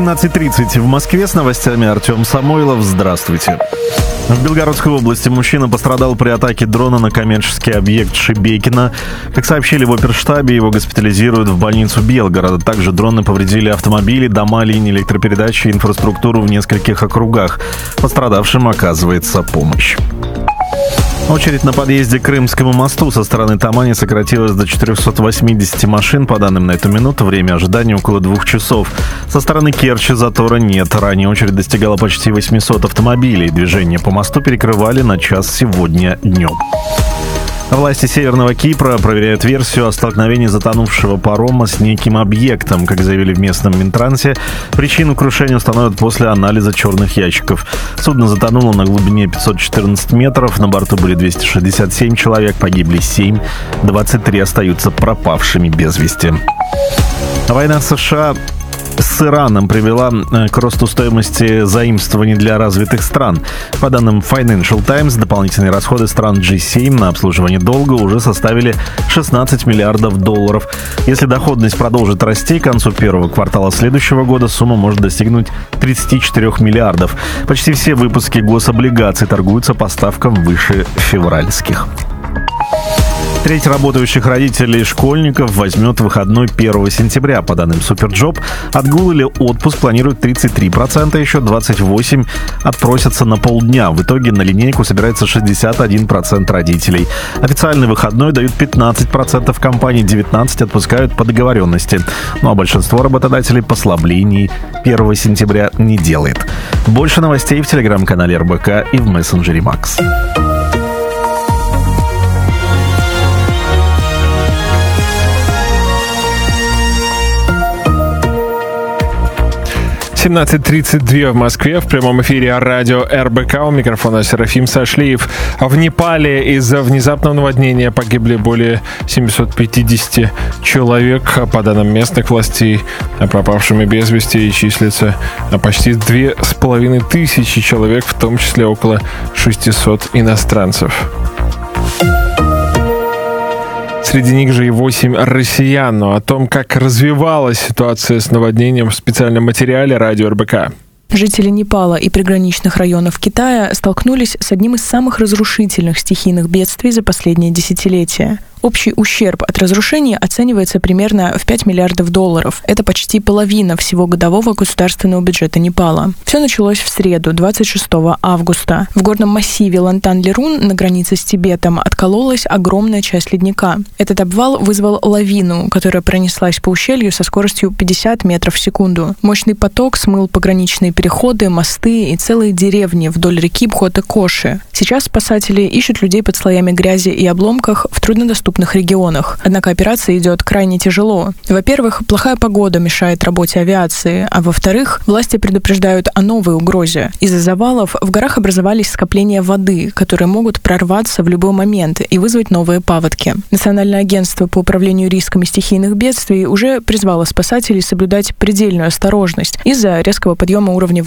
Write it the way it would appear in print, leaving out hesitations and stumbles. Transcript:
17:30 в Москве. С новостями Артем Самойлов. Здравствуйте. В Белгородской области мужчина пострадал при атаке дрона на коммерческий объект Шебекино. Как сообщили в оперштабе, его госпитализируют в больницу Белгорода. Также дроны повредили автомобили, дома, линии электропередачи и инфраструктуру в нескольких округах. Пострадавшим оказывается помощь. Очередь на подъезде к Крымскому мосту со стороны Тамани сократилась до 480 машин. По данным на эту минуту, время ожидания около 2 часов. Со стороны Керчи затора нет. Ранее очередь достигала почти 800 автомобилей. Движение по мосту перекрывали на час сегодня днем. Власти Северного Кипра проверяют версию о столкновении затонувшего парома с неким объектом. Как заявили в местном Минтрансе, причину крушения установят после анализа черных ящиков. Судно затонуло на глубине 514 метров. На борту были 267 человек, погибли 7. 23 остаются пропавшими без вести. Война США с Ираном привела к росту стоимости заимствований для развитых стран. По данным Financial Times, дополнительные расходы стран G7 на обслуживание долга уже составили 16 миллиардов долларов. Если доходность продолжит расти, к концу первого квартала следующего года сумма может достигнуть 34 миллиардов. Почти все выпуски гособлигаций торгуются по ставкам выше февральских. Треть работающих родителей школьников возьмет выходной 1 сентября. По данным Суперджоп, отгул или отпуск планируют 33%, еще 28% отпросятся на полдня. В итоге на линейку собирается 61% родителей. Официальный выходной дают 15% компаний, 19% отпускают по договоренности. Ну а большинство работодателей послаблений 1 сентября не делает. Больше новостей в телеграм-канале РБК и в мессенджере Макс. 17:32 в Москве. В прямом эфире радио РБК. У микрофона Серафим Сашлиев. В Непале из-за внезапного наводнения погибли более 750 человек. По данным местных властей, пропавшими без вести числится почти 2500 человек, в том числе около 600 иностранцев. Среди них же и 8 россиян. Но о том, как развивалась ситуация с наводнением, в специальном материале радио РБК. Жители Непала и приграничных районов Китая столкнулись с одним из самых разрушительных стихийных бедствий за последние десятилетия. Общий ущерб от разрушений оценивается примерно в 5 миллиардов долларов. Это почти половина всего годового государственного бюджета Непала. Все началось в среду, 26 августа. В горном массиве Лантан-Лерун на границе с Тибетом откололась огромная часть ледника. Этот обвал вызвал лавину, которая пронеслась по ущелью со скоростью 50 метров в секунду. Мощный поток смыл пограничные переходы, мосты и целые деревни вдоль реки Бхота-Коши. Сейчас спасатели ищут людей под слоями грязи и обломках в труднодоступных регионах. Однако операция идет крайне тяжело. Во-первых, плохая погода мешает работе авиации, а во-вторых, власти предупреждают о новой угрозе. Из-за завалов в горах образовались скопления воды, которые могут прорваться в любой момент и вызвать новые паводки. Национальное агентство по управлению рисками стихийных бедствий уже призвало спасателей соблюдать предельную осторожность из-за резкого подъема уровня